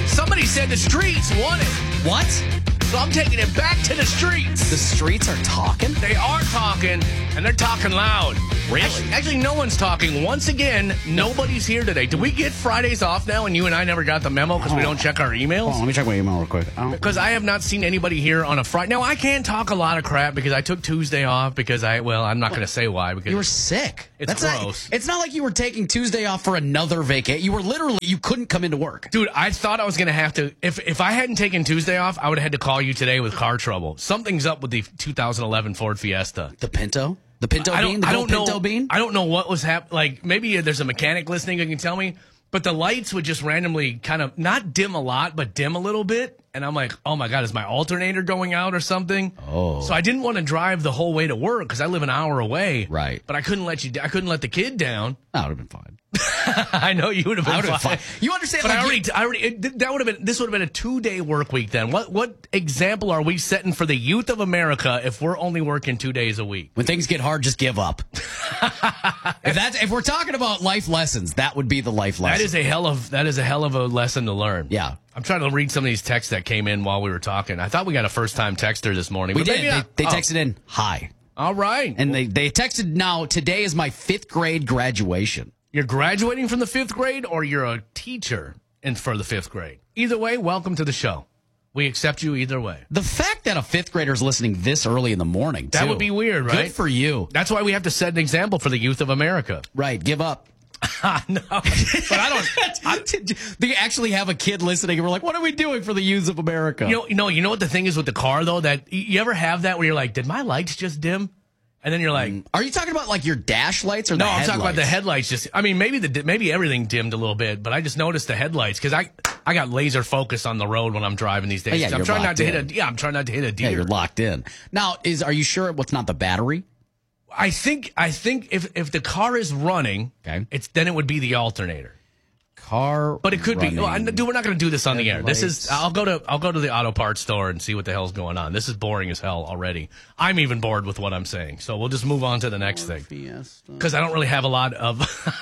Somebody said the streets want it. What? So I'm taking it back to the streets. The streets are talking? They are talking, and they're talking loud. Really? Actually, no one's talking. Once again, nobody's here today. Do we get Fridays off now, and you and I never got the memo because we don't check our emails? Let me check my email real quick. Because I have not seen anybody here on a Friday. Now, I can talk a lot of crap because I took Tuesday off because I'm not going to say why. Because You were sick. It's gross. It's not like you were taking Tuesday off for another vacation. You were literally, you couldn't come into work. Dude, I thought I was going to have to, if I hadn't taken Tuesday off, I would have had to call you today with car trouble. Something's up with the 2011 Ford Fiesta. The Pinto? The Pinto bean? I don't know. Pinto bean? I don't know what was happening. Like, maybe there's a mechanic listening who can tell me, but the lights would just randomly kind of, not dim a lot, but dim a little bit. And I'm like, oh my God, is my alternator going out or something? Oh. So I didn't want to drive the whole way to work because I live an hour away. Right. But I couldn't let the kid down. That would have been fine. I know you would have been fine. You understand? But like this would have been a 2-day work week then. What example are we setting for the youth of America if we're only working 2 days a week? When things get hard, just give up. If we're talking about life lessons, that would be the life lesson. That is a hell of a lesson to learn. Yeah. I'm trying to read some of these texts that came in while we were talking. I thought we got a first-time texter this morning. We but did. maybe not. They texted in, hi. All right. And they texted now, today is my 5th grade graduation. You're graduating from the 5th grade or you're a teacher for the 5th grade? Either way, welcome to the show. We accept you either way. The fact that a 5th grader is listening this early in the morning, That would be weird, right? Good for you. That's why we have to set an example for the youth of America. Right, give up. No, but I don't. They actually have a kid listening, and we're like, what are we doing for the youth of America? You know what the thing is with the car, though? That you ever have that where you're like, did my lights just dim? And then you're like, are you talking about like your dash lights or the no, I'm headlights? talking about the headlights. Just, I mean, maybe everything dimmed a little bit, but I just noticed the headlights because I got laser focus on the road when I'm driving these days. Oh, yeah, I'm trying not to hit a. I'm trying not to hit a deer. Yeah, you're locked in. Now, are you sure what's not the battery? I think if the car is running, okay, then it would be the alternator. But it could be. Well, dude, we're not going to do this on the air. This is. I'll go to the auto parts store and see what the hell's going on. This is boring as hell already. I'm even bored with what I'm saying. So we'll just move on to the next thing. Because I don't really have a lot of.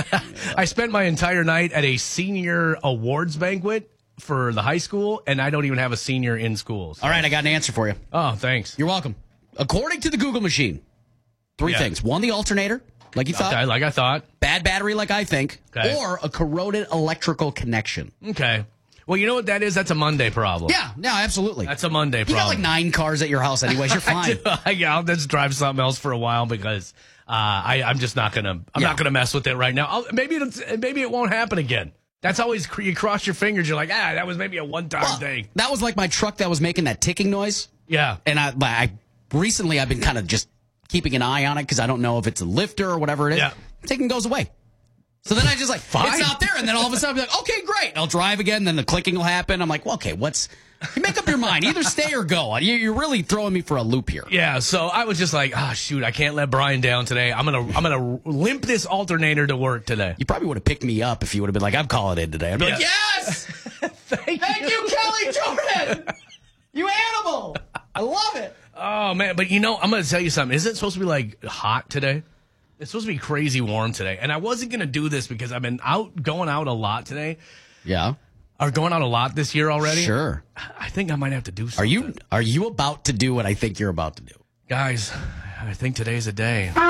I spent my entire night at a senior awards banquet for the high school, and I don't even have a senior in school. So. All right, I got an answer for you. Oh, thanks. You're welcome. According to the Google machine, 3 things: 1, the alternator. Like you thought? Like I thought. Bad battery, like I think. Okay. Or a corroded electrical connection. Okay. Well, you know what that is? That's a Monday problem. Yeah, absolutely. That's a Monday problem. You got like 9 cars at your house anyways. You're fine. Yeah, I'll just drive something else for a while because I'm just not going to not going to mess with it right now. Maybe it won't happen again. That's always, you cross your fingers. You're like, that was maybe a one-time thing. That was like my truck that was making that ticking noise. Yeah. And recently I've been kind of just keeping an eye on it because I don't know if it's a lifter or whatever it is. Yeah. Ticking goes away. So then I just it's not there. And then all of a sudden I'll be like, okay, great. I'll drive again. Then the clicking will happen. I'm like, well, okay, you make up your mind. Either stay or go. You're really throwing me for a loop here. Yeah. So I was just like, shoot, I can't let Brian down today. I'm going to limp this alternator to work today. You probably would have picked me up if you would have been like, I'm calling in today. I'd be like, yes! Thank you, Kelly Jordan! You animal! I love it. Oh, man. But, I'm going to tell you something. Isn't it supposed to be, like, hot today? It's supposed to be crazy warm today. And I wasn't going to do this because I've been going out a lot today. Yeah. Or going out a lot this year already. Sure. I think I might have to do something. Are you about to do what I think you're about to do? Guys, I think today's a day. Yeah.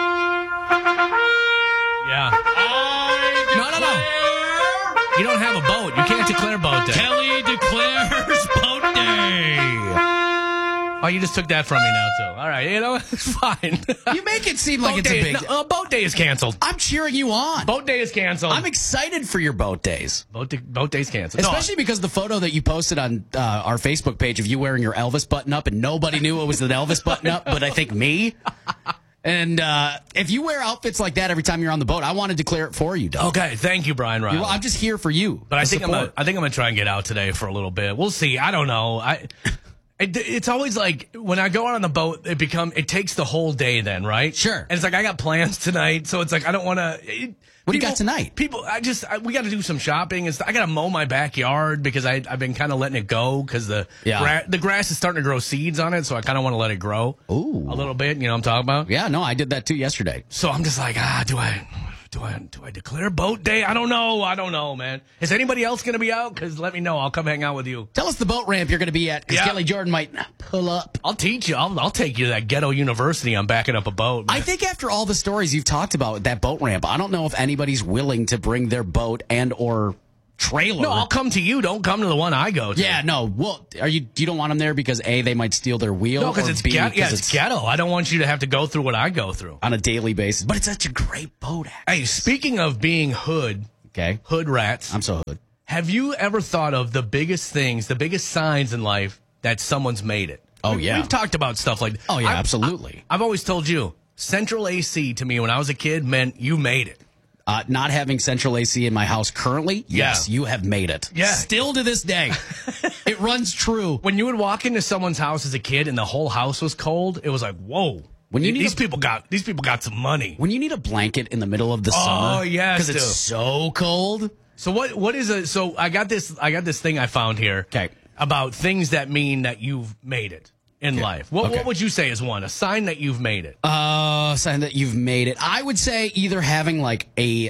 No. You don't have a boat. You can't declare boat day. Kelly declares boat day. Oh, you just took that from me now, too. All right, it's fine. You make it seem like it's a big... boat day is canceled. I'm cheering you on. Boat day is canceled. I'm excited for your boat days. Boat day's canceled. Especially because the photo that you posted on our Facebook page of you wearing your Elvis button-up, and nobody knew it was an Elvis button-up, but I think me. And if you wear outfits like that every time you're on the boat, I want to declare it for you, Doug. Okay, thank you, Brian Riley. I'm just here for you. But I think I'm going to try and get out today for a little bit. We'll see. I don't know. It's always like when I go out on the boat, it takes the whole day then, right? Sure. And it's like I got plans tonight, so it's like I don't want to. What do you got tonight? We got to do some shopping. I got to mow my backyard because I've been kind of letting it go because the grass is starting to grow seeds on it, so I kind of want to let it grow a little bit. You know what I'm talking about? Yeah, no, I did that too yesterday. So I'm just like, do Do I declare boat day? I don't know, man. Is anybody else going to be out? Because let me know. I'll come hang out with you. Tell us the boat ramp you're going to be at, because Kelly Jordan might pull up. I'll teach you. I'll take you to that ghetto university on backing up a boat, man. I think after all the stories you've talked about that boat ramp, I don't know if anybody's willing to bring their boat and or trailer. No, I'll come to you. Don't come to the one I go to. Yeah, no. Well, you don't want them there because A, they might steal their wheel? No, because it's ghetto. I don't want you to have to go through what I go through. On a daily basis. But it's such a great boat, actually. Hey, speaking of being hood rats. I'm so hood. Have you ever thought of the biggest things, the biggest signs in life that someone's made it? Oh, yeah. We've talked about stuff like that. Oh, yeah, absolutely. I've always told you, central AC to me when I was a kid meant you made it. Not having central AC in my house currently, yes, you have made it. Yeah. Still to this day. It runs true. When you would walk into someone's house as a kid and the whole house was cold, it was like, whoa. When you these people got some money. When you need a blanket in the middle of the summer. Oh, yes, because it's so cold. So what is a so I got this thing I found here about things that mean that you've made it in life. What would you say is one? A sign that you've made it. Sign that you've made it. I would say either having like a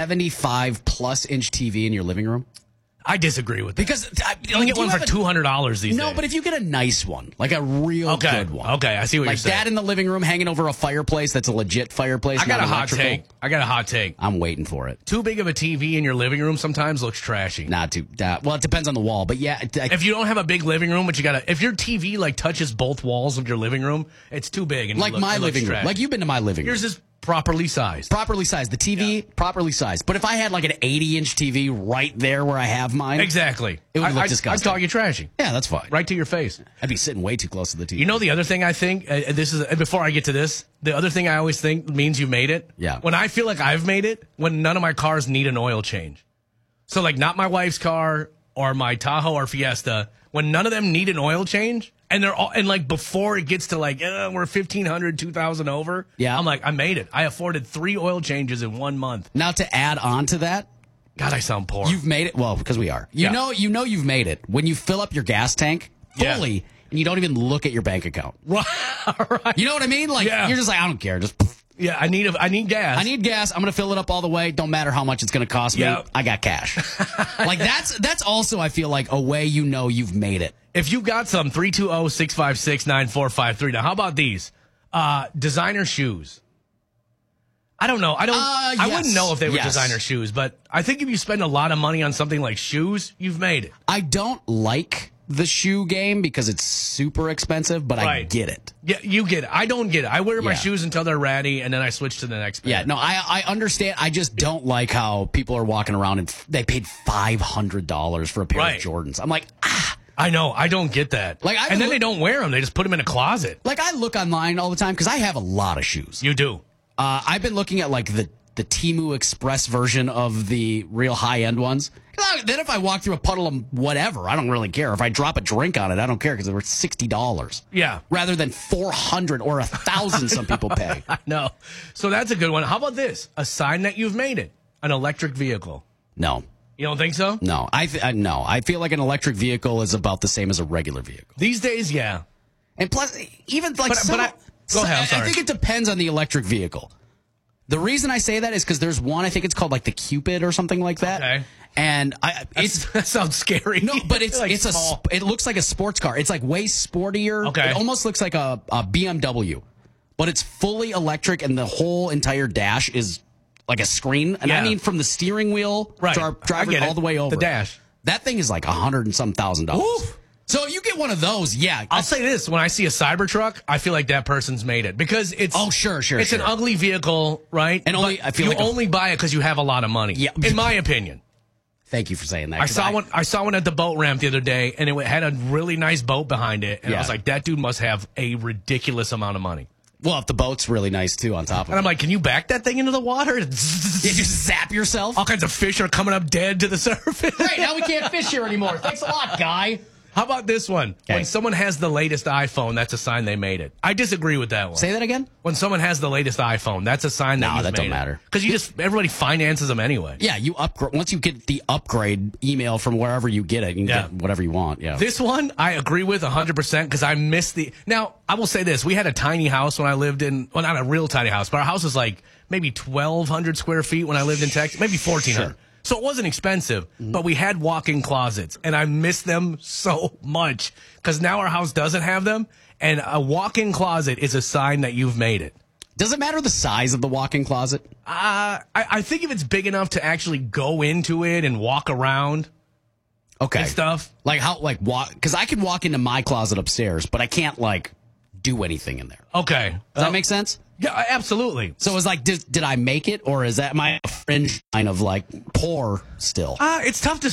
75+ inch TV in your living room. I disagree with that. Because you can get one for $200 these days. No, but if you get a nice one, like a real good one. Okay, I see what you're saying. Like that in the living room hanging over a fireplace that's a legit fireplace. I got a hot take. I'm waiting for it. Too big of a TV in your living room sometimes looks trashy. Not too. Well, it depends on the wall, but yeah. If you don't have a big living room, but if your TV like touches both walls of your living room, it's too big. And like my living room. Like you've been to my living room. Yours is properly sized. Properly sized. The TV, properly sized. But if I had like an 80-inch TV right there where I have mine. Exactly. It would look disgusting. I'd call you trashy. Yeah, that's fine. Right to your face. I'd be sitting way too close to the TV. You know the other thing I think, before I get to this, the other thing I always think means you made it? Yeah. When I feel like I've made it, when none of my cars need an oil change. So like not my wife's car or my Tahoe or Fiesta, when none of them need an oil change, and they're all, and like before it gets to like, we're 1,500, 2,000 over. Yeah. I'm like, I made it. I afforded 3 oil changes in 1 month. Now to add on to that. God, I sound poor. You've made it. Well, because we are. You know you've made it when you fill up your gas tank fully and you don't even look at your bank account. Right. You know what I mean? Like you're just like, I don't care. Just yeah, I need gas. I need gas. I'm going to fill it up all the way. Don't matter how much it's going to cost me. I got cash. Like that's also, I feel like, a way you know you've made it. If you've got some, 320-656-9453. Now, how about these? Designer shoes. I don't know. I wouldn't know if they were designer shoes, but I think if you spend a lot of money on something like shoes, you've made it. I don't like the shoe game because it's super expensive, but I get it. Yeah, you get it. I don't get it. I wear my shoes until they're ratty, and then I switch to the next pair. Yeah, no, I understand. I just don't like how people are walking around and they paid $500 for a pair of Jordans. I'm like, I know. I don't get that. Like, and then they don't wear them. They just put them in a closet. Like, I look online all the time because I have a lot of shoes. You do. I've been looking at, like, the Temu Express version of the real high-end ones. Then if I walk through a puddle of whatever, I don't really care. If I drop a drink on it, I don't care because they were $60. Yeah. Rather than $400 or $1,000 some people pay. I know. So that's a good one. How about this? A sign that you've made it. An electric vehicle. No. You don't think so? No. No. I feel like an electric vehicle is about the same as a regular vehicle. These days, yeah. And plus, even like go ahead, I'm sorry. I think it depends on the electric vehicle. The reason I say that is because there's one, I think it's called like the Cupid or something like that. Okay. And that sounds scary. No, but it looks like a sports car. It's like way sportier. Okay. It almost looks like a BMW, but it's fully electric and the whole entire dash is like a screen. And I mean from the steering wheel driving all the way over. The dash. That thing is like $100 and some thousand. So you get one of those, I'll say this: when I see a Cybertruck, I feel like that person's made it because it's It's an ugly vehicle, right? And only only buy it because you have a lot of money. Yeah, in my opinion. Thank you for saying that. I saw one at the boat ramp the other day, and it had a really nice boat behind it, and I was like, that dude must have a ridiculous amount of money. Well, if the boat's really nice too, on top of it. And I'm like, can you back that thing into the water? You just zap yourself. All kinds of fish are coming up dead to the surface. Great, now we can't fish here anymore. Thanks a lot, guy. How about this one? Okay. When someone has the latest iPhone, that's a sign they made it. I disagree with that one. Say that again? When someone has the latest iPhone, that's a sign that you've that made don't it. matter. Because everybody finances them anyway. Yeah, you upgrade. Once you get the upgrade email from wherever you get it, you can get whatever you want. Yeah. This one, I agree with 100% because I miss the... Now, I will say this. We had a tiny house when I lived in... Well, not a real tiny house, but our house was like maybe 1,200 square feet when I lived in Texas. Maybe 1,400. Sure. So it wasn't expensive, but we had walk-in closets, and I miss them so much because now our house doesn't have them, and a walk-in closet is a sign that you've made it. Does it matter the size of the walk-in closet? I think if it's big enough to actually go into it and walk around and stuff. Like because I can walk into my closet upstairs, but I can't, do anything in there. Okay. Does that make sense? Yeah, absolutely. So it's like, did I make it, or is that my fringe line of poor still? It's tough to